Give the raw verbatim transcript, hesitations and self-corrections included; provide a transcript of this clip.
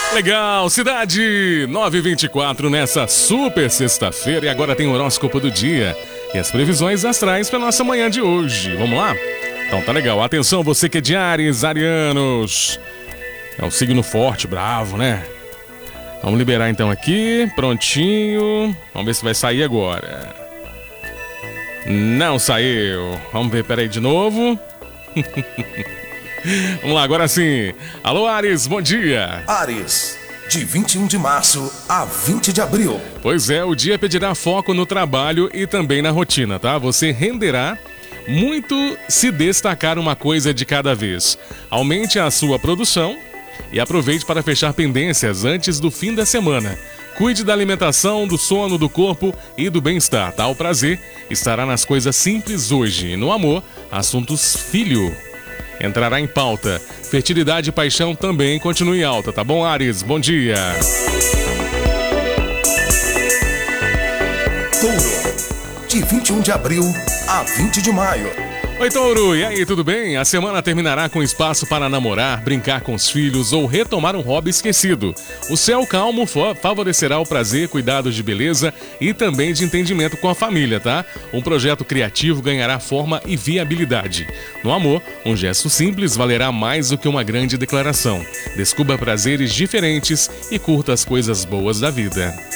Legal, cidade nove e vinte e quatro nessa super sexta-feira e agora tem o horóscopo do dia e as previsões astrais para nossa manhã de hoje. Vamos lá? Então tá legal. Atenção, você que é de Áries, arianos. É um signo forte, bravo, né? Vamos liberar então aqui, prontinho. Vamos ver se vai sair agora. Não saiu. Vamos ver, peraí de novo. Vamos lá, agora sim. Alô, Áries, bom dia. Áries, de vinte e um de março a vinte de abril. Pois é, o dia pedirá foco no trabalho e também na rotina, tá? Você renderá muito se destacar uma coisa de cada vez. Aumente a sua produção e aproveite para fechar pendências antes do fim da semana. Cuide da alimentação, do sono, do corpo e do bem-estar, tá? O prazer estará nas coisas simples hoje. E no amor, assuntos filho entrará em pauta. Fertilidade e paixão também continue alta, tá bom, Áries? Bom dia. Touro, de vinte e um de abril a vinte de maio. Oi, Touro, e aí, tudo bem? A semana terminará com espaço para namorar, brincar com os filhos ou retomar um hobby esquecido. O céu calmo favorecerá o prazer, cuidados de beleza e também de entendimento com a família, tá? Um projeto criativo ganhará forma e viabilidade. No amor, um gesto simples valerá mais do que uma grande declaração. Descubra prazeres diferentes e curta as coisas boas da vida.